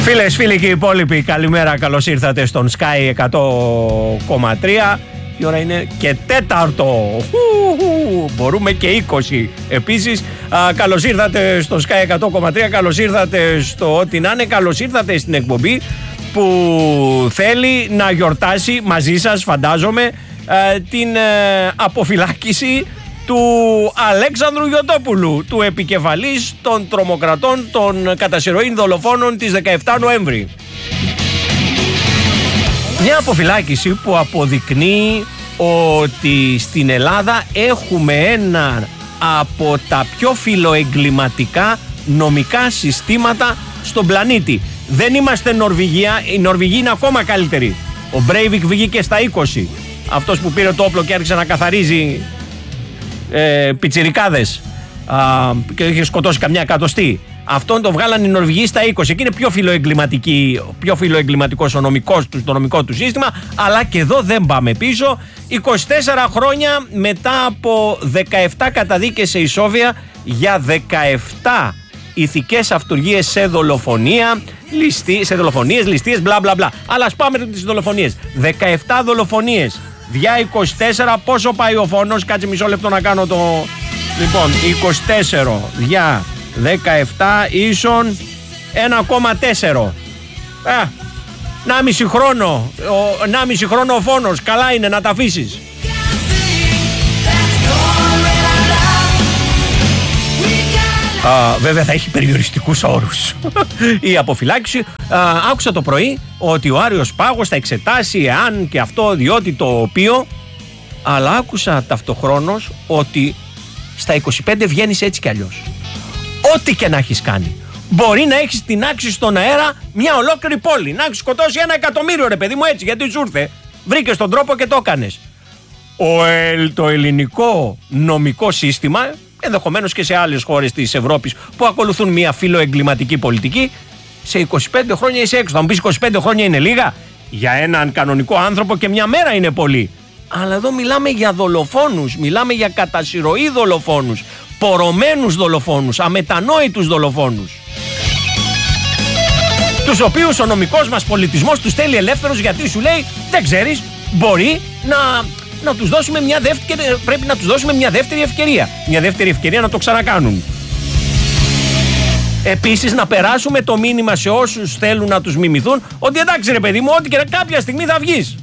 Φίλες, φίλοι και οι υπόλοιποι, καλημέρα, καλώς ήρθατε στον Sky 100,3. Η ώρα είναι και 4. Μπορούμε και 20 επίσης. Καλώς ήρθατε στο Sky 100,3. Καλώς ήρθατε στο ό,τι να είναι. Καλώς ήρθατε στην εκπομπή που θέλει να γιορτάσει μαζί σας, φαντάζομαι, την αποφυλάκηση του Αλέξανδρου Γιωτόπουλου, του επικεφαλής των τρομοκρατών, των κατασυρωήν δολοφόνων της 17 Νοέμβρη. Μια αποφυλάκηση που αποδεικνύει ότι στην Ελλάδα έχουμε ένα από τα πιο φιλοεγκληματικά νομικά συστήματα στον πλανήτη. Δεν είμαστε Νορβηγία, η Νορβηγία είναι ακόμα καλύτερη. Ο Μπρέιβικ βγήκε στα 20. Αυτός που πήρε το όπλο και άρχισε να καθαρίζει πιτσιρικάδες και είχε σκοτώσει καμιά εκατοστή. Αυτόν το βγάλαν οι Νορβηγοί στα 20. Εκεί είναι πιο φιλοεγκληματικός το νομικό του σύστημα. Αλλά και εδώ δεν πάμε πίσω. 24 χρόνια μετά από 17 καταδίκες σε ισόβια για 17 ηθικές αυτουργίες σε δολοφονία, σε δολοφονίες, ληστείες, μπλα μπλα μπλα. Αλλά ας πάμε τις δολοφονίες. 17 δολοφονίες δια 24, πόσο πάει ο φόνος? Κάτσε μισό λεπτό να κάνω το... Λοιπόν, 24 δια 17 ίσον 1,4. 1,5 χρόνο. 1,5 χρόνο ο φόνος. Καλά είναι να τα αφήσεις. Βέβαια θα έχει περιοριστικούς όρους η αποφυλάκηση. Άκουσα το πρωί ότι ο Άριος Πάγος θα εξετάσει εάν και αυτό διότι το οποίο, αλλά άκουσα ταυτοχρόνως ότι στα 25 βγαίνεις έτσι κι αλλιώς. Ό,τι και να έχεις κάνει. Μπορεί να έχεις τινάξει στον αέρα μια ολόκληρη πόλη, να έχεις σκοτώσει 1 εκατομμύριο, ρε παιδί μου, έτσι, γιατί σου ήρθε. Βρήκες τον τρόπο και το έκανες. Το ελληνικό νομικό σύστημα, ενδεχομένως και σε άλλες χώρες της Ευρώπης που ακολουθούν μια φιλοεγκληματική πολιτική, σε 25 χρόνια είσαι έξω. Θα μου πεις 25 χρόνια είναι λίγα? Για έναν κανονικό άνθρωπο και μια μέρα είναι πολύ. Αλλά εδώ μιλάμε για δολοφόνους, μιλάμε για κατασυρωή δολοφόνους, πορωμένους δολοφόνους, αμετανόητους δολοφόνους, τους οποίους ο νομικός μας πολιτισμός τους θέλει ελεύθερους, γιατί σου λέει δεν ξέρεις, μπορεί να τους δώσουμε πρέπει να τους δώσουμε μια δεύτερη ευκαιρία. Μια δεύτερη ευκαιρία να το ξανακάνουν. Επίσης να περάσουμε το μήνυμα σε όσους θέλουν να τους μιμηθούν ότι εντάξει ρε παιδί μου, ότι και κάποια στιγμή θα βγεις.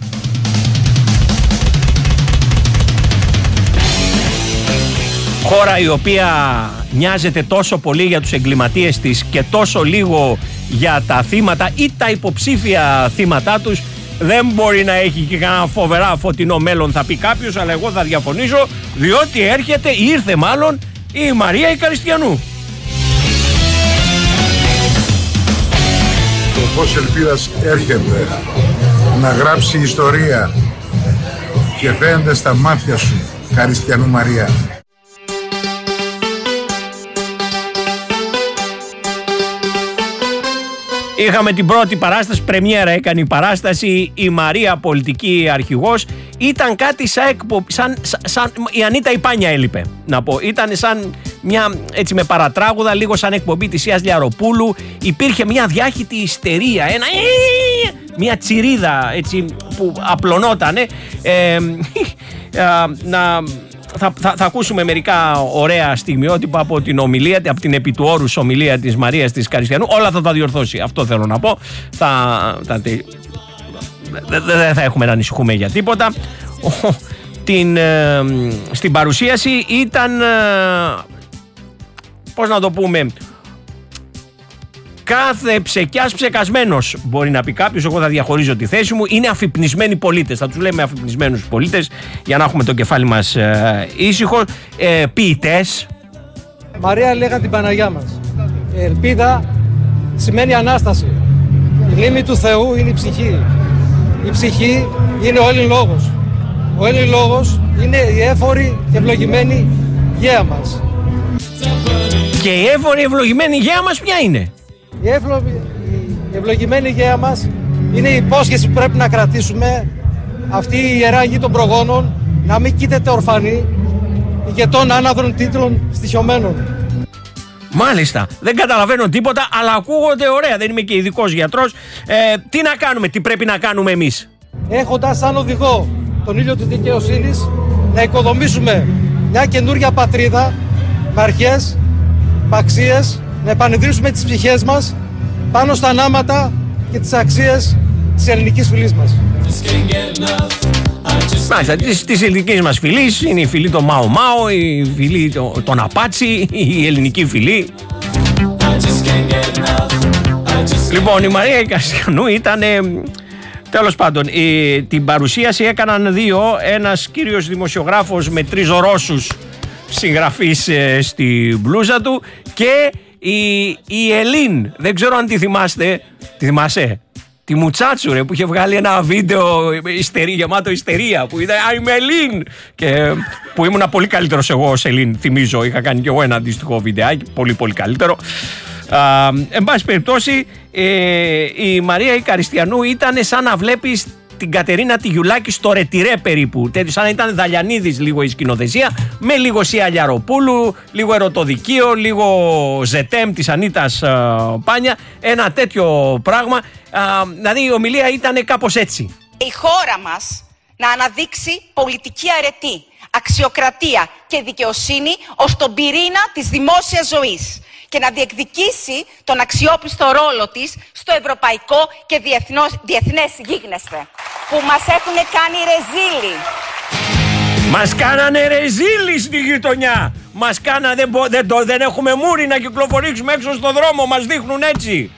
Χώρα η οποία νοιάζεται τόσο πολύ για τους εγκληματίες της και τόσο λίγο για τα θύματα ή τα υποψήφια θύματά τους, δεν μπορεί να έχει και κανένα φοβερά φωτεινό μέλλον, θα πει κάποιος, αλλά εγώ θα διαφωνήσω, διότι ήρθε μάλλον η Μαρία η Καριστιανού. Το φως ελπίδας έρχεται να γράψει ιστορία και φαίνεται στα μάτια σου, Καριστιανού Μαρία. Είχαμε την πρώτη παράσταση, πρεμιέρα έκανε η παράσταση, η Μαρία πολιτική αρχηγός. Ήταν κάτι σαν η Ανίτα η Πάνια έλειπε, να πω. Ήταν σαν μια, έτσι με παρατράγουδα, λίγο σαν εκπομπή της Ιας Λιαροπούλου. Υπήρχε μια διάχυτη ιστερία, μια τσιρίδα έτσι που απλωνότανε. Θα ακούσουμε μερικά ωραία στιγμιότυπα από την ομιλία, από την επί του όρους ομιλία της Μαρίας της Καριστιανού. Όλα θα τα διορθώσει, αυτό θέλω να πω. Δεν θα έχουμε να ανησυχούμε για τίποτα. Στην παρουσίαση ήταν, πώς να το πούμε, κάθε ψεκιάς ψεκασμένος, μπορεί να πει κάποιος. Εγώ θα διαχωρίζω τη θέση μου. Είναι αφυπνισμένοι πολίτες. Θα τους λέμε αφυπνισμένους πολίτες για να έχουμε το κεφάλι μας ήσυχο. Ποιητές. Μαρία λέγαν την Παναγιά μας. Ελπίδα σημαίνει Ανάσταση. Η μνήμη του Θεού είναι η ψυχή. Η ψυχή είναι ο Έλλην λόγος. Ο Έλλην λόγος είναι η έφορη και ευλογημένη γέα μας. Και η έφορη ευλογημένη γέα μας ποια είναι? Η ευλογημένη γέα μας είναι η υπόσχεση που πρέπει να κρατήσουμε, αυτή η ιερά γη των προγόνων, να μην κοίταται ορφανή ηγετών άναδρων τίτλων στοιχειωμένων. Μάλιστα. Δεν καταλαβαίνω τίποτα, αλλά ακούγονται ωραία. Δεν είμαι και ειδικός γιατρός. Τι να κάνουμε, τι πρέπει να κάνουμε εμείς? Έχοντας σαν οδηγό τον ήλιο της δικαιοσύνης, να οικοδομήσουμε μια καινούργια πατρίδα με αρχές, με αξίες, να επανειδρύσουμε τις ψυχές μας πάνω στα ανάματα και τις αξίες της ελληνικής φυλής μας. Μάλιστα, της ελληνικής μας φυλής είναι η φυλή των Μάο Μάο, η φυλή των Απάτσι, η ελληνική φυλή. Λοιπόν, η Μαρία Καριστιανού ήταν... Τέλος πάντων, την παρουσίαση έκαναν δύο, ένας κύριος δημοσιογράφος με 3 Ρώσους συγγραφείς στη μπλούζα του και η Ελίν, δεν ξέρω αν τη θυμάστε, τη θυμάσαι? Τη Μουτσάτσου ρε, που είχε βγάλει ένα βίντεο γεμάτο ιστερία που ήταν I'm Ελίν, και που ήμουν πολύ καλύτερος εγώ ως Ελίν, θυμίζω, είχα κάνει και εγώ ένα αντίστοιχο βιντεάκι, πολύ πολύ καλύτερο. Εν πάση περιπτώσει, η Μαρία η Καριστιανού ήταν σαν να βλέπεις την Κατερίνα τη Γιουλάκη στο ρετυρέ περίπου. Σαν να ήταν Δαλιανίδης λίγο η σκηνοθεσία, με λίγο Σία Λιαροπούλου, λίγο ερωτοδικείο, λίγο ζετέμ της Ανίτας Πάνια. Ένα τέτοιο πράγμα. Δηλαδή η ομιλία ήταν κάπως έτσι. Η χώρα μας να αναδείξει πολιτική αρετή, αξιοκρατία και δικαιοσύνη ως τον πυρήνα της δημόσιας ζωής και να διεκδικήσει τον αξιόπιστο ρόλο της στο ευρωπαϊκό και διεθνές γίγνεσθε που μας έχουν κάνει ρεζίλι. Μας κάνανε ρεζίλι στη γειτονιά. Μας κάνανε, δεν έχουμε μούρι να κυκλοφορήσουμε έξω στο δρόμο, μας δείχνουν έτσι.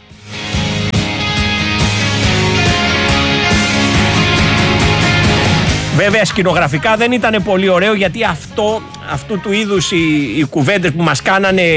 Βέβαια σκηνογραφικά δεν ήταν πολύ ωραίο, γιατί αυτού του είδους οι κουβέντες που μας κάνανε